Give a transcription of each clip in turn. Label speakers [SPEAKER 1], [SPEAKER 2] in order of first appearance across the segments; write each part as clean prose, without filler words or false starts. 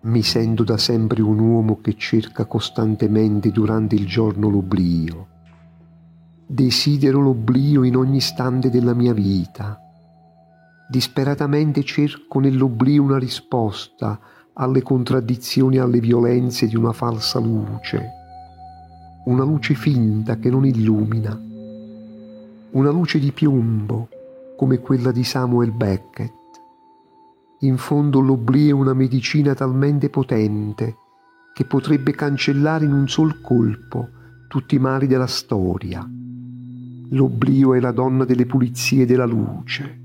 [SPEAKER 1] Mi sento da sempre un uomo che cerca costantemente durante il giorno l'oblio. Desidero l'oblio in ogni istante della mia vita. Disperatamente cerco nell'oblio una risposta alle contraddizioni e alle violenze di una falsa luce. Una luce finta che non illumina. Una luce di piombo come quella di Samuel Beckett. In fondo l'oblio è una medicina talmente potente che potrebbe cancellare in un sol colpo tutti i mali della storia. L'oblio è la donna delle pulizie della luce.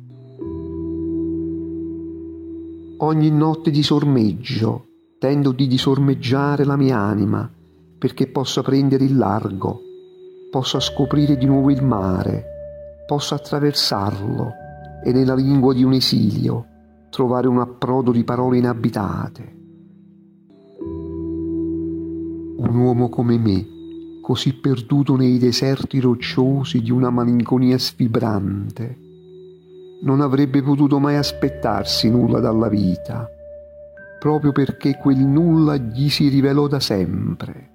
[SPEAKER 1] Ogni notte di sormeggio tento di disormeggiare la mia anima perché possa prendere il largo, possa scoprire di nuovo il mare, possa attraversarlo e nella lingua di un esilio trovare un approdo di parole inabitate. Un uomo come me, così perduto nei deserti rocciosi di una malinconia sfibrante, non avrebbe potuto mai aspettarsi nulla dalla vita, proprio perché quel nulla gli si rivelò da sempre.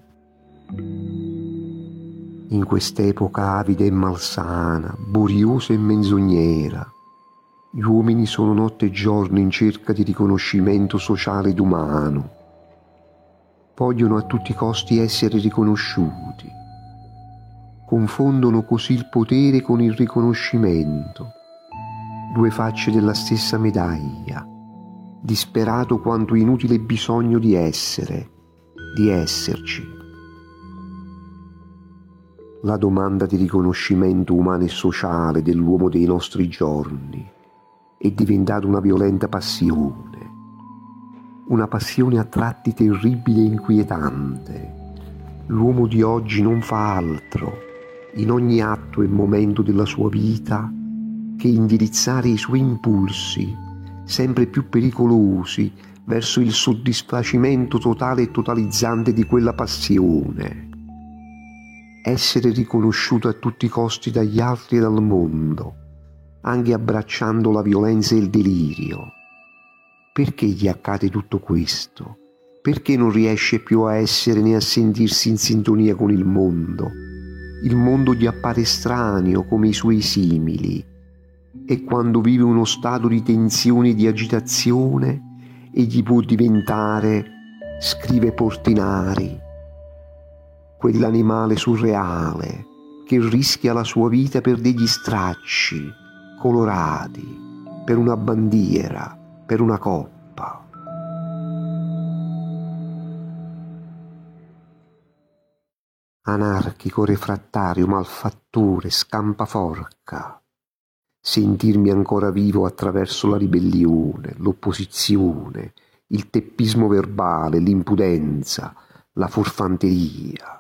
[SPEAKER 1] In quest'epoca avida e malsana, boriosa e menzognera, gli uomini sono notte e giorno in cerca di riconoscimento sociale ed umano. Vogliono a tutti i costi essere riconosciuti. Confondono così il potere con il riconoscimento, due facce della stessa medaglia, disperato quanto inutile bisogno di essere, di esserci. La domanda di riconoscimento umano e sociale dell'uomo dei nostri giorni è diventata una violenta passione, una passione a tratti terribile e inquietante. L'uomo di oggi non fa altro, in ogni atto e momento della sua vita, che indirizzare i suoi impulsi, sempre più pericolosi, verso il soddisfacimento totale e totalizzante di quella passione. Essere riconosciuto a tutti i costi dagli altri e dal mondo, anche abbracciando la violenza e il delirio. Perché gli accade tutto questo? Perché non riesce più a essere né a sentirsi in sintonia con il mondo? Il mondo gli appare estraneo come i suoi simili, e quando vive uno stato di tensione e di agitazione, egli può diventare, scrive Portinari, quell'animale surreale che rischia la sua vita per degli stracci colorati, per una bandiera, per una coppa. Anarchico, refrattario, malfattore, scampaforca. Sentirmi ancora vivo attraverso la ribellione, l'opposizione, il teppismo verbale, l'impudenza, la furfanteria.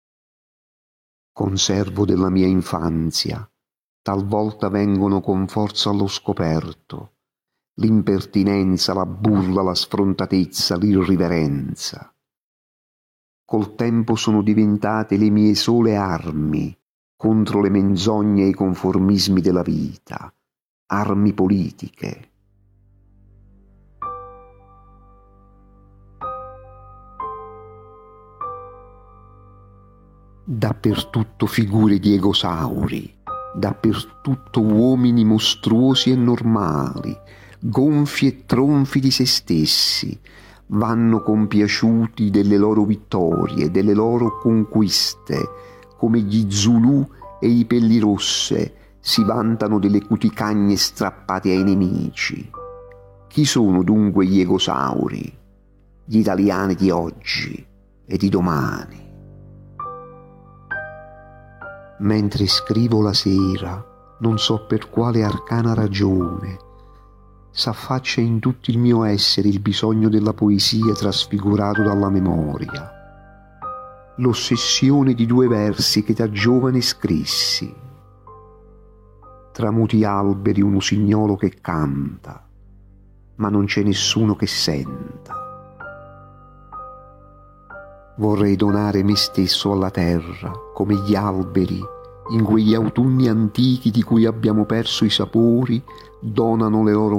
[SPEAKER 1] Conservo della mia infanzia, talvolta vengono con forza allo scoperto, l'impertinenza, la burla, la sfrontatezza, l'irriverenza. Col tempo sono diventate le mie sole armi contro le menzogne e i conformismi della vita, armi politiche. Dappertutto figure di egosauri, dappertutto uomini mostruosi e normali, gonfi e tronfi di se stessi, vanno compiaciuti delle loro vittorie, delle loro conquiste, come gli Zulù e i Pellirosse si vantano delle cuticagne strappate ai nemici. Chi sono dunque gli egosauri, gli italiani di oggi e di domani? Mentre scrivo la sera, non so per quale arcana ragione, s'affaccia in tutto il mio essere il bisogno della poesia trasfigurato dalla memoria, l'ossessione di due versi che da giovane scrissi. Tra muti alberi un usignolo che canta, ma non c'è nessuno che senta. Vorrei donare me stesso alla terra, come gli alberi, in quegli autunni antichi di cui abbiamo perso i sapori, donano le loro